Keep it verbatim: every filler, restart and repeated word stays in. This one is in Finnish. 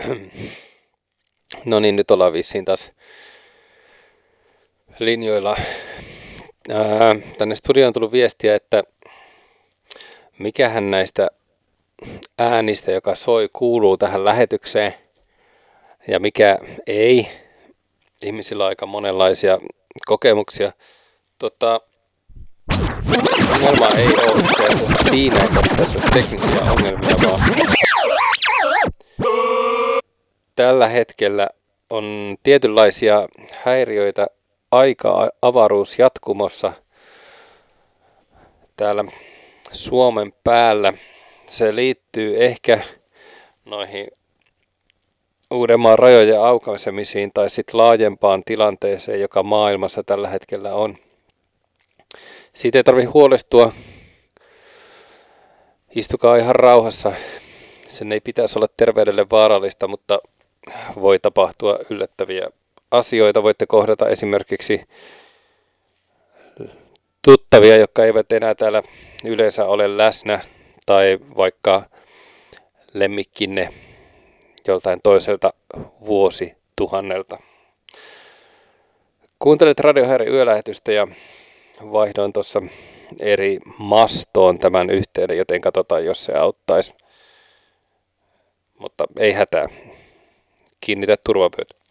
No niin, nyt ollaan vissiin taas linjoilla. Ää, tänne studioon on tullut viestiä, että mikähän näistä äänistä, joka soi, kuuluu tähän lähetykseen ja mikä ei. Ihmisillä on aika monenlaisia kokemuksia. Tota, ongelma ei ole itse asiassa siinä, että tässä on teknisiä ongelmia, vaan tällä hetkellä on tietynlaisia häiriöitä aika-avaruusjatkumossa täällä Suomen päällä. Se liittyy ehkä noihin Uudenmaan rajojen aukaisemisiin tai sitten laajempaan tilanteeseen, joka maailmassa tällä hetkellä on. Siitä ei tarvitse huolestua. Istukaa ihan rauhassa. Sen ei pitäisi olla terveydelle vaarallista, mutta voi tapahtua yllättäviä asioita. Voitte kohdata esimerkiksi tuttavia, jotka eivät enää täällä yleensä ole läsnä, tai vaikka lemmikkinne joltain toiselta vuosituhannelta. Kuuntelet Radiohäiriö yölähetystä ja vaihdoin tuossa eri mastoon tämän yhteyden, joten katsotaan, jos se auttaisi. Mutta ei hätää. Kiinnitä turvavyöt.